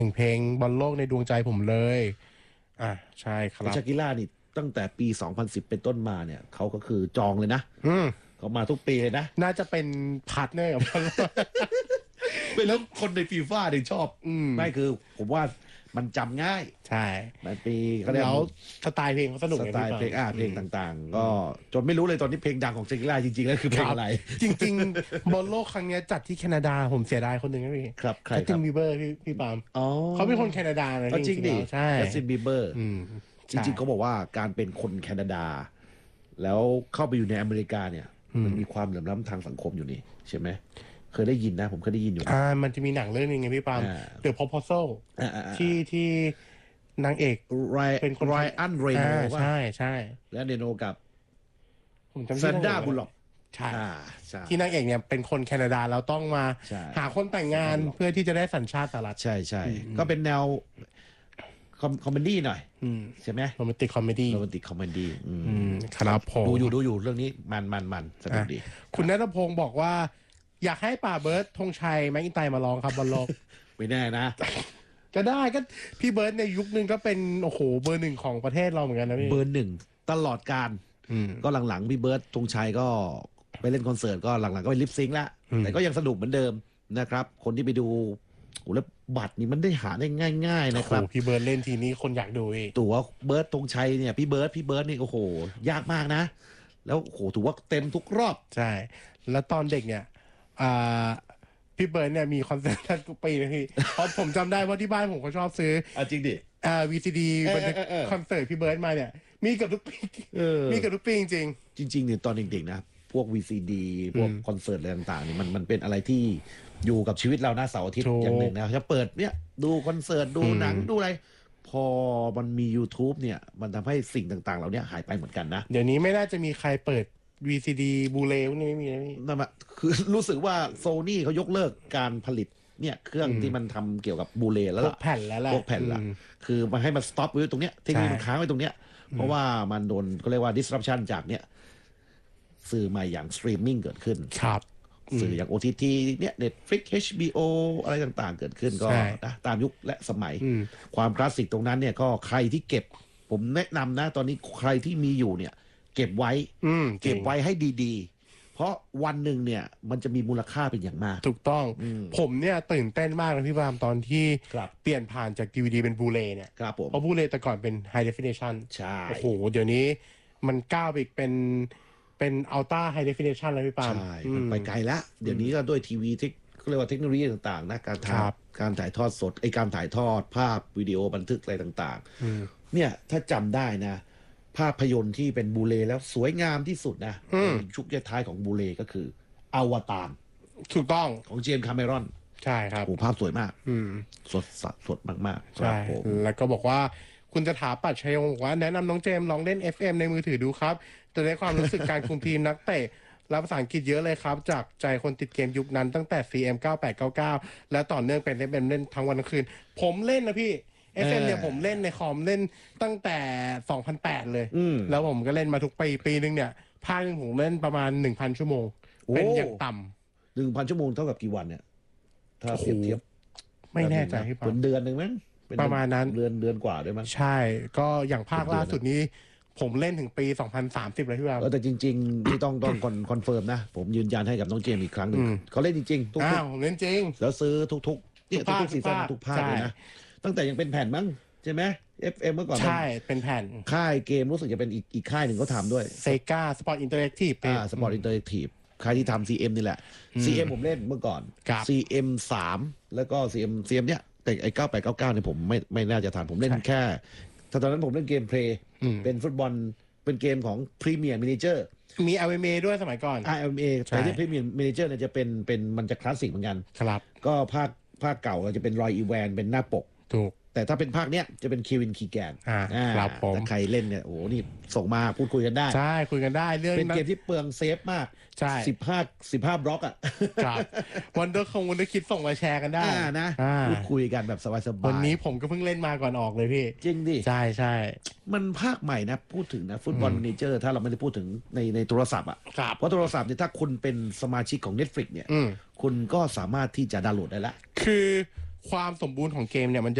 เพลงบอลโลกในดวงใจผมเลยใช่ครับชากิล่านี่ตั้งแต่ปี2010เป็นต้นมาเนี่ยเขาก็คือจองเลยนะเขามาทุกปีเลยนะน่าจะเป็นพาร์ทเนอร์กับบอลโลกเป็นแล้วคนในฟีฟ่าถึงชอบไม่คือผมว่ามันจำง่ายใช่มันปีแล้วสไตล์เพลงเขาสนุกสไตล์เพลงเพลงต่างๆก็จนไม่รู้เลยตอนนี้เพลงดังของเชกิล่าจริงๆแล้วคือเพลงอะไรจริงๆบอลโลกครั้งนี้จัดที่แคนาดาผมเสียดายคนหนึ่งนะพี่ครับใครครับจัสตินบีเบอร์พี่ปาล์มเขาเป็นคนแคนาดานะจริงดิใช่จัสตินบีเบอร์จริงๆเขาบอกว่าการเป็นคนแคนาดาแล้วเข้าไปอยู่ในอเมริกาเนี่ยมันมีความเหลื่อมล้ำทางสังคมอยู่นี่ใช่ไหมเคยได้ยินนะผมเคยได้ยินอยู่มันจะมีหนังเรื่องนึงไงพี่ปาล์ม The Proposal ที่นางเอกเป็นไรอันเรโนใช่และเรโนกับผมจำแซนด้าบุลล็อกใช่ที่นางเอกเนี่ยเป็นคนแคนาดาแล้วต้องมาหาคนแต่งงานเพื่อที่จะได้สัญชาติสหรัฐใช่ก็เป็นแนวคอมเมดี้หน่อยใช่ไหมโรแมนติกคอมเมดี้ครับผมดูอยู่เรื่องนี้มันสนุกดีคุณณัฐพงศ์บอกว่าอยากให้ป่าเบิร์ดธงชัยแม็กอินไตร์มาร้องครับบอลโลกไม่แน่นะจะได้ก็พี่เบิร์ดในยุคนึงก็เป็นโอ้โหเบอร์หนึ่งของประเทศเราเหมือนกันนะพี่เบอร์หนึ่งตลอดการก็หลังๆพี่เบิร์ดธงชัยก็ไปเล่นคอนเสิร์ตก็หลังๆก็ไปลิปซิงค์ละแต่ก็ยังสนุกเหมือนเดิมนะครับคนที่ไปดูโอ้แล้วบัตรนี่มันได้หาได้ง่ายๆนะครับพี่เบิร์ดเล่นทีนี้คนอยากดูตั๋วเบิร์ดธงชัยเนี่ยพี่เบิร์ดนี่โอ้โหยากมากนะแล้วโอ้โหถือว่าเต็มทุกรอบใช่แล้วตอนเด็กเนี่ยพี่เบิร์ดเนี่ยมีคอนเสิร์ตทุกปีนะพี่เพราะผมจำได้ว่าที่บ้านผมก็ชอบซื้อจริงดิ VCD บันทึกคอนเสิร์ตพี่เบิร์ดมาเนี่ยมีกับทุกปีมีกับทุกปีจริงเนี่ยตอนเด็กๆนะพวก VCD พวกคอนเสิร์ตอะไรต่างๆนี่มันเป็นอะไรที่อยู่กับชีวิตเราหน้าเสาร์อาทิตย์อย่างหนึ่งนะจะเปิดเนี่ยดูคอนเสิร์ตดูหนังดูอะไรพอมันมี YouTube เนี่ยมันทำให้สิ่งต่างๆเหล่านี้หายไปเหมือนกันนะเดี๋ยวนี้ไม่น่าจะมีใครเปิด VCD บูเลพวกนี้ไม่มีนะพี่นั่นแหละคือรู้สึกว่าโซนี่เขายกเลิกการผลิตเนี่ยเครื่องที่มันทำเกี่ยวกับบูเลแล้วแผ่นแล้วแหละพวกแผ่นละคือมาให้มันสต็อปไว้ตรงเนี้ยเทคโนโลยีมันค้างไว้ตรงเนี้ยเพราะว่ามันโดนก็เรียกว่า disruption จากเนี่ยสื่อใหม่อย่างสตรีมมิ่งเกิดขึ้นครับสื่ออย่าง OTT เนี่ย Netflix HBO อะไรต่างๆเกิดขึ้นก็นะตามยุคและสมัยความคลาสสิกตรงนั้นเนี่ยก็ใครที่เก็บผมแนะนำนะตอนนี้ใครที่มีอยู่เนี่ยเก็บไว้ให้ดีๆเพราะวันหนึ่งเนี่ยมันจะมีมูลค่าเป็นอย่างมากถูกต้องผมเนี่ยตื่นเต้นมากเลยพี่บามตอนที่เปลี่ยนผ่านจาก DVD เป็นบูเลเนี่ยเพราะบูเลแต่ก่อนเป็น High Definition ใช่โอ้โหเดี๋ยวนี้มันก้าวไปอีกเป็น Ultra High Definition แล้วพี่ปามใช่มันไปไกลแล้วเดี๋ยวนี้ก็ด้วยทีวีที่เขาเรียกว่าเทคโนโลยีต่างๆนะการถ่ายทอดสดการถ่ายทอดภาพวิดีโอบันทึกอะไรต่างๆเนี่ยถ้าจำได้นะภาพยนตร์ที่เป็นบูเลแล้วสวยงามที่สุดนะชุกท้ายของบูเลก็คืออวตารถูกต้องของเจมส์คาเมรอนใช่ครับโอ้ภาพสวยมากสดมากๆใช่แล้วก็บอกว่าคุณจะถามปัดชัยงบอกว่าแนะนำน้องเจมส์ลองเล่น FM ในมือถือดูครับจะได้ความรู้สึกการคุมทีมนักเตะและภาษาอังกฤษเยอะเลยครับจากใจคนติดเกมยุคนั้นตั้งแต่ CM 9899และต่อเนื่องเป็น FM เล่นทั้งวันทั้งคืนผมเล่นนะพี่FM เนี่ยผมเล่นในคอมเล่นตั้งแต่2008เลยแล้วผมก็เล่นมาทุกปีนึงเนี่ยภาคนึงผมเล่นประมาณ 1,000 ชั่วโมงเป็นอย่างต่ำ 1,000 ชั่วโมงเท่ากับกี่วันเนี่ยถ้าเทียบไม่แน่ใจพี่ปาเป็นเดือนนึงมั้งประมาณนั้นเดือนกว่าด้วยมั้งใช่ก็อย่างภาคล่าสุดนี้ผมเล่นถึงปี2030เลยพี่ปาแต่จริงๆที่ต้องคอนเฟิร์มนะผมยืนยันให้กับน้องเจมอีกครั้งนึงเขาเล่นจริงๆทุกเล่นจริงแล้วซื้อทุกซีซั่นทุกภาคเลยนะตั้งแต่ยังเป็นแผ่นมั้งใช่ไหม FM เมื่อก่อนใช่เป็นแผ่นค่ายเกมรู้สึกจะเป็นอีกค่ายหนึ่งเขาทำด้วย Sega Sport Interactive Sport Interactive ค่ายที่ทำ CM นี่แหละ CM ผมเล่นเมื่อก่อน CM 3แล้วก็ CM เนี่ยแต่ไอ้9899เนี่ยผมไม่น่าจะทันผมเล่นแค่ตอนนั้นผมเล่นเกมเพลย์เป็นฟุตบอลเป็นเกมของ Premier Manager มี LMA ด้วยสมัยก่อน LMA แต่ที่ Premier Manager เนี่ยจะเป็นมันจะคลาสสิกเหมือนกันครับก็ภาคเก่าจะเป็นรอยอีแวนเป็นหน้าปกถูกแต่ถ้าเป็นภาคเนี้ยจะเป็นเควินคีแกนครับผมแต่ใครเล่นเนี่ยโอ้โหนี่ส่งมาพูดคุยกันได้ใช่คุยกันได้เรื่องเป็นเกมที่เปลืองเซฟมากใช่ 15บล็อกอ่ะครับวันเดอร์คิดส่งมาแชร์กันได้นะพูดคุยกันแบบสบายวันนี้ผมก็เพิ่งเล่นมาก่อนออกเลยพี่จริงดิใช่มันภาคใหม่นะพูดถึงนะฟุตบอลเมเจอร์ถ้าเราไม่ได้พูดถึงในโทรศัพท์อ่ะเพราะโทรศัพท์เนี่ยถ้าคุณเป็นสมาชิกของ Netflix เนี่ยคุณก็สามารถที่จะดาวน์โหลดได้ละคือความสมบูรณ์ของเกมเนี่ยมัน